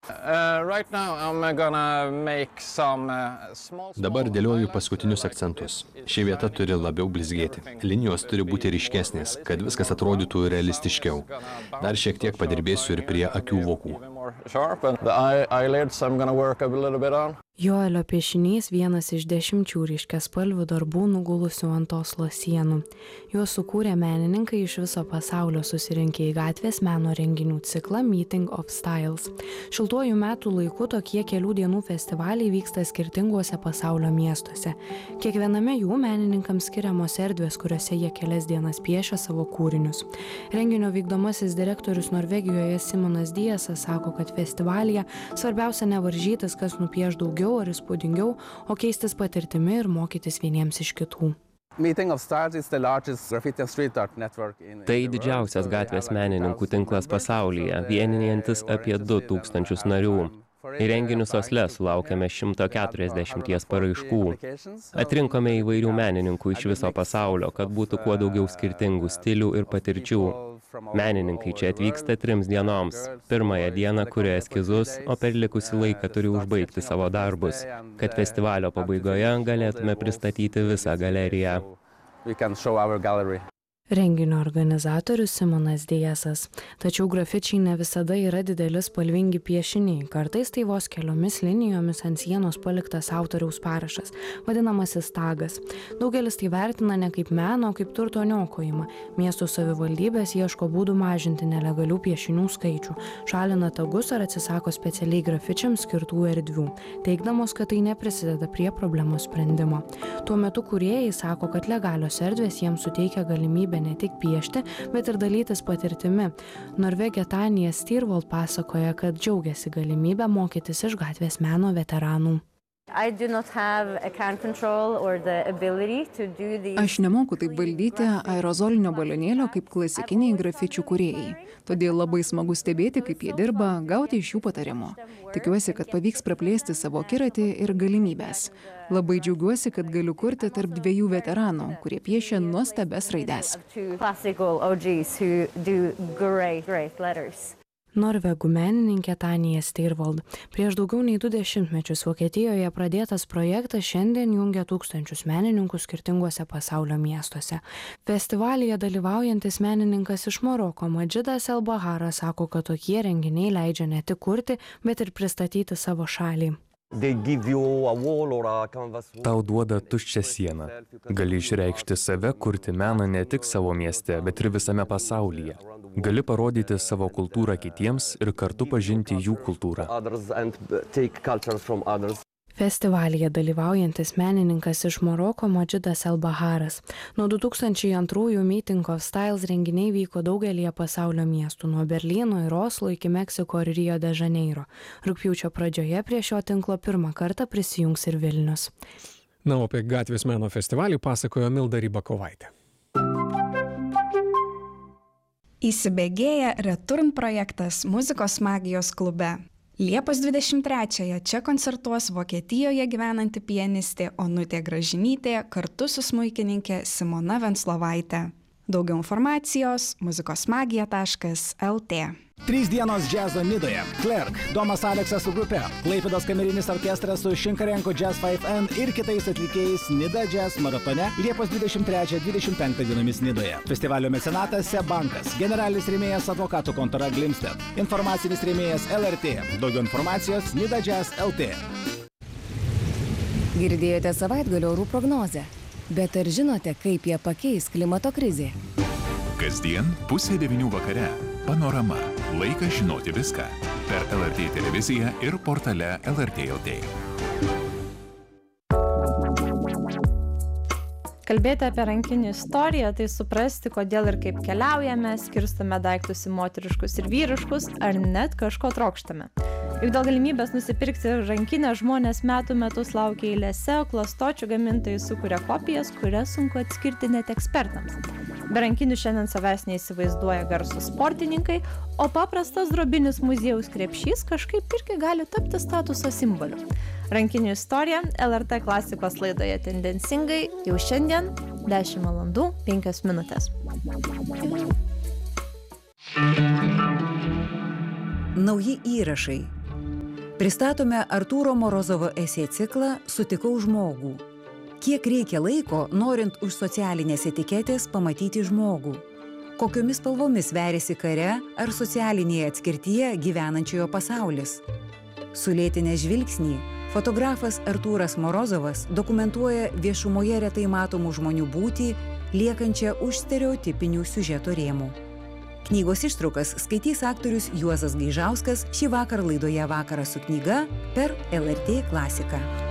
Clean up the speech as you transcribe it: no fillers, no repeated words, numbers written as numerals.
Dabar dėlioju paskutinius akcentus. Ši vieta turi labiau blizgėti. Linijos turi būti ryškesnės, kad viskas atrodytų realistiškiau. Dar šiek tiek padirbėsiu ir prie akių vokų. Joelio piešinys vienas iš 10 ryškiaspalvių darbų nugulusių ant Oslo sienų. Juos sukūrė menininkai iš viso pasaulio susirinkę į gatvės meno renginių ciklą Meeting of Styles. Šiltuoju metų laiku tokie kelių dienų festivaliai vyksta skirtinguose pasaulio miestuose. Kiekviename jų menininkams skiriamos erdvės, kuriuose jie kelias dienas piešia savo kūrinius. Renginio vykdomasis direktorius Norvegijoje Simonas Diasas sako, kad festivalyje svarbiausia nevaržytis, kas nupieš daugiau ar įspūdingiau, o keistis patirtimi ir mokytis vieniems iš kitų. Tai didžiausias gatvės menininkų tinklas pasaulyje, vienijantis apie 2000 narių. Į renginius Osle sulaukėme 140 paraiškų. Atrinkome įvairių menininkų iš viso pasaulio, kad būtų kuo daugiau skirtingų stilių ir patirčių. Menininkai čia atvyksta 3 dienoms. Pirmąją dieną kuria eskizus, o per likusį laiką turi užbaigti savo darbus, kad festivalio pabaigoje galėtume pristatyti visą galeriją. Renginio organizatorius Simonas Diasas. Tačiau grafičiai ne visada yra dideli spalvingi piešiniai. Kartais tai vos keliomis linijomis ant sienos paliktas autoriaus parašas, vadinamasis tagas. Daugelis tai vertina ne kaip meno, o kaip turto niokojimą. Miestų savivaldybės ieško būdų mažinti nelegalių piešinių skaičių, šalina tagus ar atsisako specialiai grafičiams skirtų erdvių, teigdamos, kad tai neprisideda prie problemos sprendimo. Tuo metu kūrėjai sako, kad legalios erdvės jiems suteikia galimybę ne tik piešti, bet ir dalytis patirtimi. Norvegė Tanja Styrvold pasakoja, kad džiaugiasi galimybę mokytis iš gatvės meno veteranų. Aš nemoku taip valdyti aerozolinio balionėlio kaip klasikiniai grafičių kūrėjai. Todėl labai smagu stebėti, kaip jie dirba, gauti iš jų patarimų. Tikiuosi, kad pavyks praplėsti savo akiratį ir galimybės. Labai džiaugiuosi, kad galiu kurti tarp 2 veteranų, kurie piešia nuostabias raides. Norvegų menininkė Tanja Styrvold. Prieš daugiau nei 2 dešimtmečius Vokietijoje pradėtas projektas šiandien jungia tūkstančius menininkų skirtinguose pasaulio miestuose. Festivalyje dalyvaujantis menininkas iš Maroko Madžidas El-Baharas sako, kad tokie renginiai leidžia ne tik kurti, bet ir pristatyti savo šalį. Tau duoda tuščią sieną. Gali išreikšti save, kurti meną ne tik savo mieste, bet ir visame pasaulyje. Gali parodyti savo kultūrą kitiems ir kartu pažinti jų kultūrą. Festivalyje dalyvaujantis menininkas iš Maroko Madžidas El-Baharas. Nuo 2002 Meeting of Styles renginiai vyko daugelyje pasaulio miestų, nuo Berlyno ir Oslo iki Meksiko ir Rio de Žaneiro. Rugpjūčio pradžioje prie šio tinklo pirmą kartą prisijungs ir Vilnius. Na, o apie gatvės meno festivalį pasakojo Milda Rybakovaitė. Įsibėgėja Return projektas muzikos magijos klube. Liepos 23-ąją čia koncertuos Vokietijoje gyvenanti pianistė Onutė Gražinytė kartu su smuikininkė Simona Venclovaitė. Daugiau informacijos muzikosmagija.lt. 3 dienos džiazo Nidoje. Klerk, Domas Aleksas su grupe, Klaipėdos kamerinis orkestras su Šinkarenko Jazz 5N ir kitais atlikėjais Nida Jazz maratone Liepos 23-25 dienomis Nidoje. Festivalio mecenatas SEB bankas, generalinis rėmėjas advokatų kontora Glimstedt, informacinis rėmėjas LRT. Daugiau informacijos nidajazz.lt. Girdėjote savaitgalio orų prognozę, bet ar žinote, kaip ją pakeis klimato krizė? Kasdien 8:30 vakare. Panorama. Laikas žinoti viską. Per LRT televiziją ir portale LRT.lt. Kalbėti apie rankinių istoriją, tai suprasti, kodėl ir kaip keliaujame, skirstome daiktus į moteriškus ir vyriškus, ar net kažko trokštame. Juk dėl galimybės nusipirkti rankinę žmonės metų metus laukia eilėse, o klastočių gamintojai sukuria kopijas, kurias sunku atskirti net ekspertams. Be rankinių šiandien savęs neįsivaizduoja garsūs sportininkai, o paprastas drobinis muziejaus krepšys kažkaip irgi gali tapti statuso simboliu. Rankinių istorija LRT klasikos laidoje Tendencingai jau šiandien 10:05. Nauji įrašai. Pristatome Artūro Morozovo esė ciklą Sutikau žmogų. Kiek reikia laiko, norint už socialinės etiketės pamatyti žmogų? Kokiomis spalvomis veriasi kare ar socialinėje atskirtyje gyvenančiojo pasaulis? Sulėtinę žvilgsnį fotografas Artūras Morozovas dokumentuoja viešumoje retai matomų žmonių būtį, liekančią už stereotipinių siužeto rėmų. Knygos ištraukas skaitys aktorius Juozas Gaižauskas šį vakar laidoje Vakaras su knyga per LRT klasiką.